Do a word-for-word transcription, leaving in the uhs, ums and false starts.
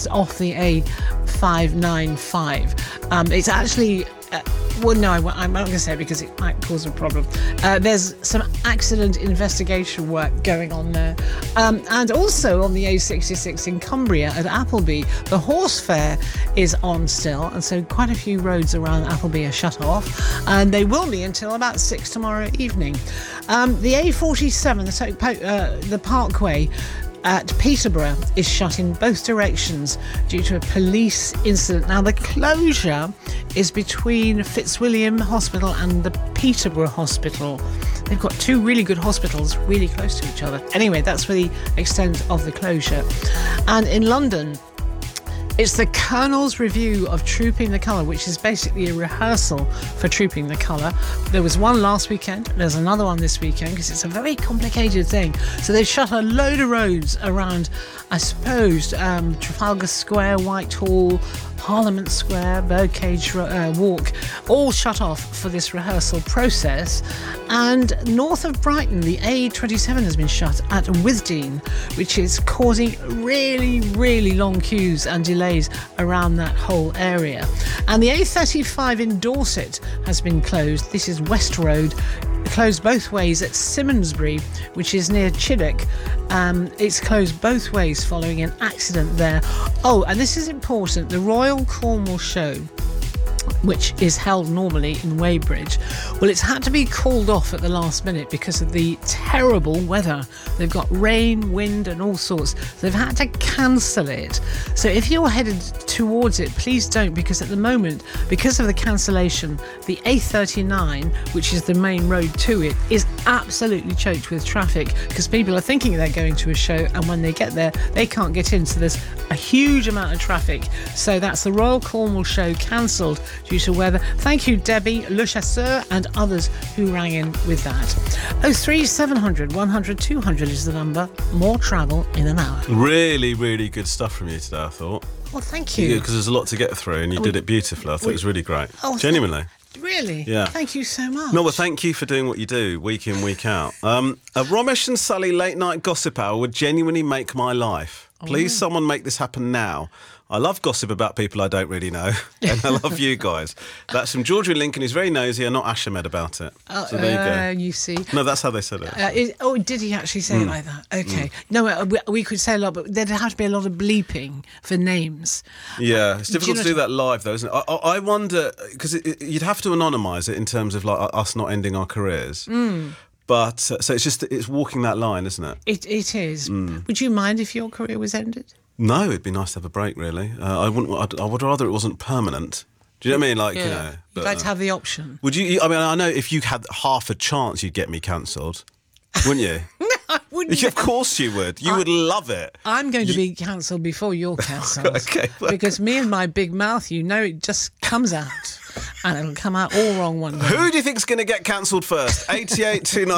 just off the A five ninety-five. Um, it's actually... Uh, well, no, I'm not going to say it because it might cause a problem. Uh, there's some accident investigation work going on there. Um, and also on the A sixty-six in Cumbria at Appleby, the horse fair is on still. And so quite a few roads around Appleby are shut off. And they will be until about six tomorrow evening. Um, the A forty-seven, the, uh, the Parkway, at Peterborough is shut in both directions due to a police incident. Now, the closure is between Fitzwilliam Hospital and the Peterborough Hospital. They've got two really good hospitals really close to each other. Anyway, that's for the extent of the closure. And in London, it's the Colonel's Review of Trooping the Colour, which is basically a rehearsal for Trooping the Colour. There was one last weekend. There's another one this weekend because it's a very complicated thing. So they've shut a load of roads around, I suppose, um, Trafalgar Square, Whitehall, Parliament Square, Birdcage uh, Walk, all shut off for this rehearsal process. And north of Brighton, the A twenty-seven has been shut at Withdean, which is causing really, really long queues and delays around that whole area. And the A thirty-five in Dorset has been closed. This is West Road, closed both ways at Simmonsbury, which is near Chiddock. Um, it's closed both ways following an accident there. Oh, and this is important. The Royal Cornwall Show, which is held normally in Weybridge, well, it's had to be called off at the last minute because of the terrible weather. They've got rain, wind and all sorts. So they've had to cancel it. So if you're headed towards it, please don't, because at the moment, because of the cancellation, the A thirty-nine, which is the main road to it, is absolutely choked with traffic because people are thinking they're going to a show, and when they get there, they can't get in. So there's a huge amount of traffic. So that's the Royal Cornwall Show cancelled due to weather. Thank you, Debbie, Le Chasseur and others who rang in with that. oh three seven hundred, one hundred, two hundred is the number. More travel in an hour. Really, really good stuff from you today, I thought. Well, thank you. Because there's a lot to get through and you Oh, did it beautifully. I thought we- it was really great. Oh, Genuinely. Really? Yeah. Thank you so much. No, well, thank you for doing what you do week in, week out. Um, a Romesh and Sully late night gossip hour would genuinely make my life. Please, Oh. someone make this happen now. I love gossip about people I don't really know, and I love you guys. That's from Georgia in Lincoln, who's very nosy and not Ashamed about it. Oh, So there you go. uh, you see. No, that's how they said it. Uh, is, oh, did he actually say it like that? Okay. No, uh, we, we could say a lot, but there'd have to be a lot of bleeping for names. Yeah, it's difficult know to do what- that live, though, isn't it? I, I, I wonder, because you'd have to anonymise it in terms of like us not ending our careers. Mm. But, uh, so it's just, it's walking that line, isn't it? It, it is. Mm. Would you mind if your career was ended? No, it'd be nice to have a break, really. Uh, I wouldn't. I'd, I would rather it wasn't permanent. Do you know what I mean? Like, you know. You'd but, like to uh, have the option. Would you? I mean, I know if you had half a chance, you'd get me cancelled, wouldn't you? I wouldn't. Of course you would. You I- would love it. I'm going to be cancelled before you're cancelled. Okay, well- Because me and my big mouth, you know, it just comes out. And it'll come out all wrong one day. Who do you think's going to get cancelled first? eighty-eight two nine